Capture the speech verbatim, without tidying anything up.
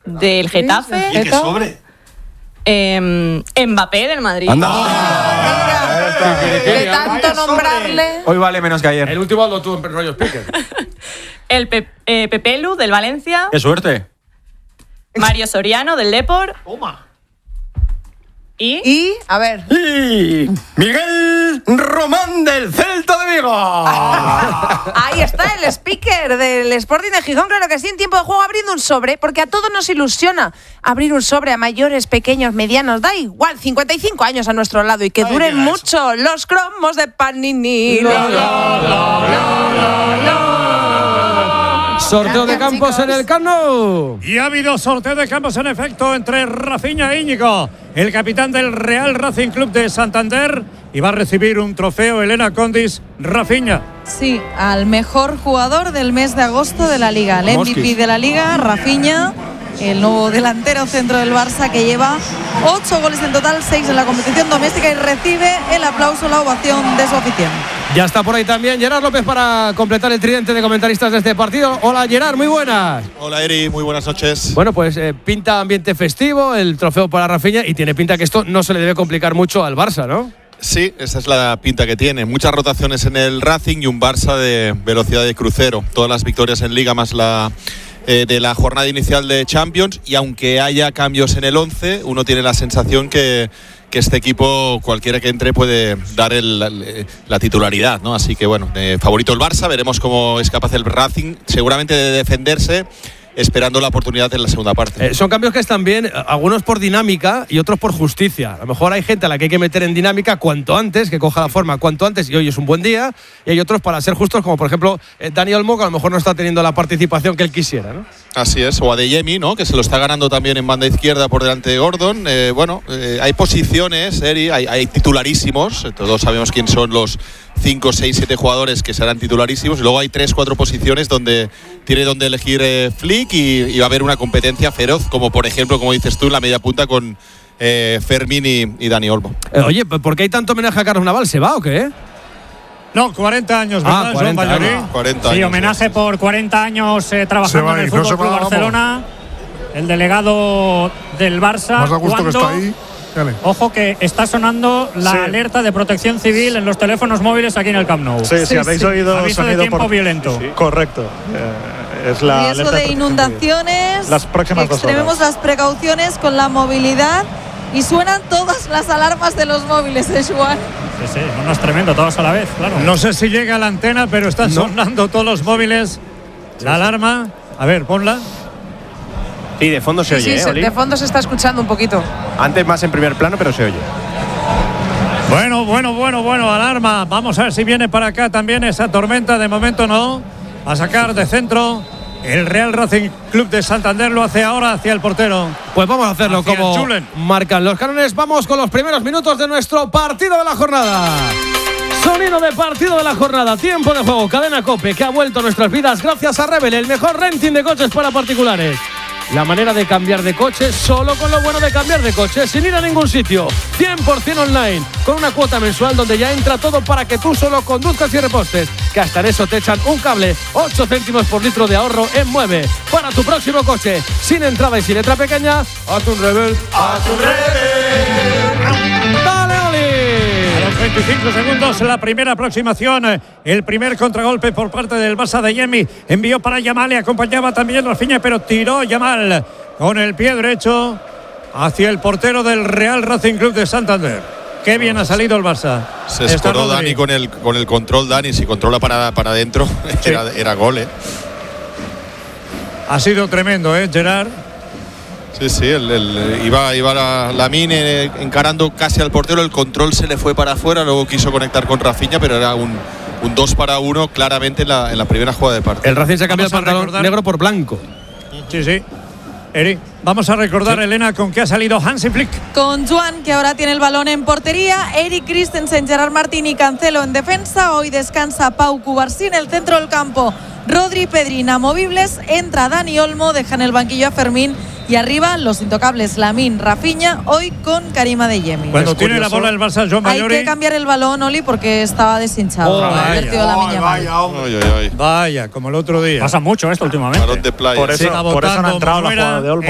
del Getafe. ¿Y qué sobre? Eh, Mbappé del Madrid. ¡Anda! De tanto nombrarle. Hoy vale menos que ayer. El último lo tuvo en rollo speaker. El Pe eh, Pepelu del Valencia. ¡Qué suerte! Mario Soriano del Depor. Toma. Y, Y, a ver. Y Miguel Román del Celta de Vigo. Ahí está el speaker del Sporting de Gijón, claro que sí, en tiempo de juego abriendo un sobre, porque a todos nos ilusiona abrir un sobre a mayores, pequeños, medianos, da igual, cincuenta y cinco años a nuestro lado y que Ay, duren mira mucho eso. los cromos de Panini. Sorteo de Gracias, Campos chicos. en el Camp Nou. Y ha habido sorteo de Campos en efecto entre Rafinha e Íñigo, el capitán del Real Racing Club de Santander, y va a recibir un trofeo Elena Condis. Rafinha. Sí, al mejor jugador del mes de agosto de la Liga. El M V P de la Liga, Rafinha, el nuevo delantero centro del Barça que lleva ocho goles en total, seis en la competición doméstica y recibe el aplauso, la ovación de su afición. Ya está por ahí también Gerard López para completar el tridente de comentaristas de este partido. Hola Gerard, muy buenas. Hola Eri, muy buenas noches. Bueno, pues eh, pinta ambiente festivo, el trofeo para Rafinha y tiene pinta que esto no se le debe complicar mucho al Barça, ¿no? Sí, esa es la pinta que tiene. Muchas rotaciones en el Racing y un Barça de velocidad de crucero. Todas las victorias en Liga más la eh, de la jornada inicial de Champions, y aunque haya cambios en el once, uno tiene la sensación que, que este equipo, cualquiera que entre, puede dar el, la, la titularidad, ¿no? Así que bueno, eh, favorito el Barça, veremos cómo es capaz el Racing, seguramente de defenderse, esperando la oportunidad en la segunda parte. Eh, son cambios que están bien, algunos por dinámica y otros por justicia. A lo mejor hay gente a la que hay que meter en dinámica cuanto antes, que coja la forma cuanto antes y hoy es un buen día, y hay otros para ser justos, como por ejemplo eh, Dani Olmo, que a lo mejor no está teniendo la participación que él quisiera, ¿no? Así es, o Adeyemi, ¿no? Que se lo está ganando también en banda izquierda por delante de Gordon. Eh, bueno, eh, hay posiciones, Eri, hay, hay titularísimos, todos sabemos quién son los cinco, seis, siete jugadores que serán titularísimos, y luego hay tres, cuatro posiciones donde tiene donde elegir eh, Flick, y, y va a haber una competencia feroz, como por ejemplo, como dices tú, en la media punta con eh, Fermín y, y Dani Olmo. Eh, oye, ¿por qué hay tanto homenaje a Carlos Naval? ¿Se va o qué? No, cuarenta años, Ah, ¿verdad, cuarenta Joan Ballorí? años. cuarenta Sí, años, homenaje sí. por cuarenta años eh, Se trabajando va en a el ir, no Fútbol se Club va, vamos. Barcelona, el delegado del Barça. Más a gusto que cuando, está ahí. Dale. Ojo que está sonando la Sí. alerta de protección civil en los teléfonos móviles aquí en el Camp Nou. Sí, sí, habéis oído Aviso de sonido tiempo por- violento. Correcto. Eh, es la Riesgo alerta de protección inundaciones. Las próximas dos Extrememos horas. las precauciones con la movilidad y suenan todas las alarmas de los móviles, ¿eh, Juan? Sí, sí, no es tremendo, todos a la vez, claro. No sé si llega a la antena, pero están sonando todos los móviles. La alarma. A ver, ponla. Sí, de fondo se Sí, oye, sí, ¿eh, se- Oli? de fondo se está escuchando un poquito. Antes más en primer plano, pero se oye. Bueno, bueno, bueno, bueno, alarma. Vamos a ver si viene para acá también esa tormenta. De momento no. A sacar de centro el Real Racing Club de Santander. Lo hace ahora hacia el portero. Pues vamos a hacerlo Hacia como Julen. marcan los cánones. Vamos con los primeros minutos de nuestro partido de la jornada. Sonido de partido de la jornada. Tiempo de juego. Cadena COPE, que ha vuelto a nuestras vidas gracias a Rebel, el mejor renting de coches para particulares. La manera de cambiar de coche solo con lo bueno de cambiar de coche, sin ir a ningún sitio. cien por ciento online, con una cuota mensual donde ya entra todo para que tú solo conduzcas y repostes. Que hasta en eso te echan un cable, ocho céntimos por litro de ahorro en Mueve. Para tu próximo coche, sin entrada y sin letra pequeña, haz un Rebel. ¡Haz un Rebel! ¡Dale, Oli! A los veinticinco segundos, la primera aproximación. El primer contragolpe por parte del Barça de Yemi. Envió para Yamal, le acompañaba también Rafinha, pero tiró Yamal con el pie derecho hacia el portero del Real Racing Club de Santander. Qué bien ha salido el Barça. Se Está escoró Rodri. Dani con el, con el control. Dani, si controla para, para adentro, Sí. era, era gol, ¿eh? Ha sido tremendo, ¿eh, Gerard? Sí, sí, el, el- iba, iba la, Lamine eh, encarando casi al portero, el control se le fue para afuera, luego quiso conectar con Rafinha, pero era un, un dos para uno claramente en la, en la primera jugada de partido. El Racing se cambió el Vamos a pantalón recordar- negro por blanco. Sí, sí. Eri, vamos a recordar, Elena, con qué ha salido Hansi Flick. Con Juan, que ahora tiene el balón en portería, Eric Christensen, Gerard Martín y Cancelo en defensa. Hoy descansa Pau Cubarsí en el centro del campo. Rodri, Pedri inamovibles. Entra Dani Olmo, deja en el banquillo a Fermín. Y arriba los intocables Lamine, Rafinha, hoy con Karim Adeyemi. Cuando tiene la bola el Barça, Joan Hay Ballorí. que cambiar el balón, Oli, porque estaba deshinchado. Oh, Ha vaya. invertido Lamine Yamal. Ay, ay, ay. Vaya, como el otro día. Pasa mucho esto últimamente. Balón de playa. Por eso, Siga por eso no votando, ha entrado la Muera. jugada de Olmo.